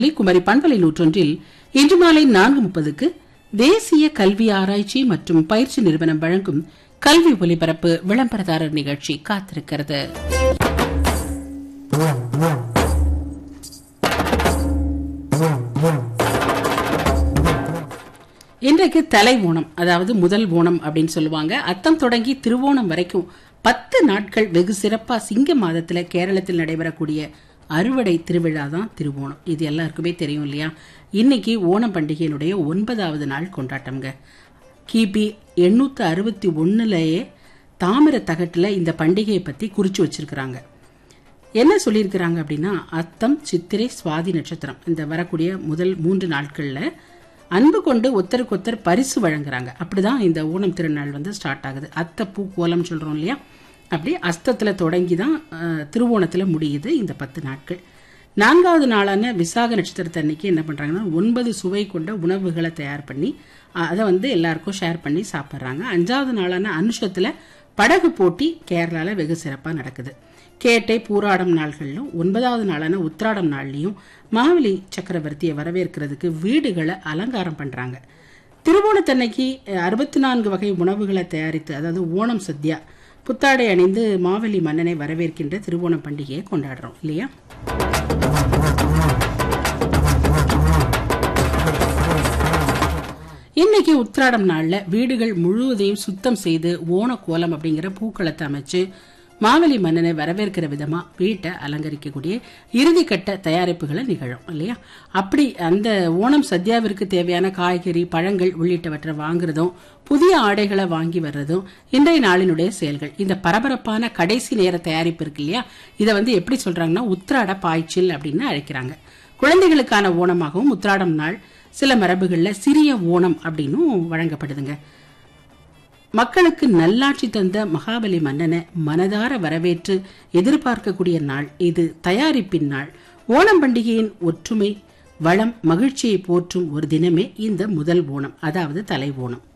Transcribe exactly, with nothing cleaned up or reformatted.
குமரி பண்பலை நூற்றொன்றில் இன்று மாலை நான்கு முப்பதுக்கு தேசிய கல்வி ஆராய்ச்சி மற்றும் பயிற்சி நிறுவனம் வழங்கும் கல்வி ஒலிபரப்பு விளம்பரதாரர் நிகழ்ச்சி காத்திருக்கிறது. இன்றைக்கு தலை ஓணம், அதாவது முதல் ஓணம் அப்படின்னு சொல்லுவாங்க. அத்தம் தொடங்கி திருவோணம் வரைக்கும் பத்து நாட்கள் வெகு சிறப்பா சிங்க மாதத்துல கேரளத்தில் நடைபெறக்கூடிய அறுவடை திருவிழா தான் திருவோணம். இது எல்லாருக்குமே தெரியும் இல்லையா? இன்னைக்கு ஓணம் பண்டிகையினுடைய ஒன்பதாவது நாள் கொண்டாட்டம்ங்க. கிபி எண்ணூத்தி அறுபத்தி ஒன்னுலயே தாமிர தகட்டுல இந்த பண்டிகையை பத்தி குறிச்சு வச்சிருக்கிறாங்க. என்ன சொல்லியிருக்கிறாங்க அப்படின்னா, அத்தம், சித்திரை, சுவாதி நட்சத்திரம் இந்த வரக்கூடிய முதல் மூன்று நாட்கள்ல அன்பு கொண்டு ஒத்தருக்கு ஒத்தர் பரிசு வழங்குறாங்க. அப்படிதான் இந்த ஓணம் திருநாள் வந்து ஸ்டார்ட் ஆகுது. அத்த பூ கோலம் சொல்றோம் இல்லையா, அப்படி அஸ்தத்துல தொடங்கி தான் திருவோணத்துல முடியுது இந்த பத்து நாட்கள். நான்காவது நாளான விசாக நட்சத்திரத்தை அன்னைக்கு என்ன பண்றாங்கன்னா, ஒன்பது சுவை கொண்ட உணவுகளை தயார் பண்ணி அதை வந்து எல்லாருக்கும் ஷேர் பண்ணி சாப்பிட்றாங்க. அஞ்சாவது நாளான அனுஷத்துல படகு போட்டி கேரளால வெகு சிறப்பா நடக்குது. கேட்டை பூராடம் நாள்களிலும் ஒன்பதாவது நாளான உத்திராடம் நாள்லயும் மாவலி சக்கரவர்த்தியை வரவேற்கிறதுக்கு வீடுகளை அலங்காரம் பண்றாங்க. திருவோணத்தன்னைக்கு அறுபத்தி நான்கு வகை உணவுகளை தயாரித்து, அதாவது ஓணம் சத்யா, புத்தாடை அணிந்து மாவலி மன்னனை வரவேற்கின்ற திருவோணம் பண்டிகையை கொண்டாடுறோம் இல்லையா? இன்னைக்கு உத்திராடம் நாள்ல வீடுகள் முழுவதையும் சுத்தம் செய்து ஓண கோலம் அப்படிங்கிற பூக்களத்தை அமைச்சு மாவலி மன்னனை வரவேற்கிற விதமா வீட்டை அலங்கரிக்கக்கூடிய இறுதிக்கட்ட தயாரிப்புகளை நிகழும் இல்லையா? அப்படி அந்த ஓணம் சத்யாவிற்கு தேவையான காய்கறி, பழங்கள் உள்ளிட்டவற்றை வாங்குறதும் புதிய ஆடைகளை வாங்கி வர்றதும் இன்றைய நாளினுடைய செயல்கள். இந்த பரபரப்பான கடைசி நேர தயாரிப்பு இருக்கு இல்லையா, இதை வந்து எப்படி சொல்றாங்கன்னா உத்திராட பாய்ச்சில் அப்படின்னு அழைக்கிறாங்க. குழந்தைகளுக்கான ஓணமாகவும் உத்திராடம் நாள் சில மரபுகள்ல சிறிய ஓணம் அப்படின்னும் வழங்கப்படுதுங்க. மக்களுக்கு நல்லாட்சி தந்த மகாபலி மன்னனை மனதார வரவேற்று எதிர்பார்க்கக்கூடிய நாள் இது. தயாரிப்பின் நாள். ஓணம் பண்டிகையின் ஒற்றுமை, வளம், மகிழ்ச்சியை போற்றும் ஒரு தினமே இந்த முதல் ஓணம், அதாவது தலை ஓணம்.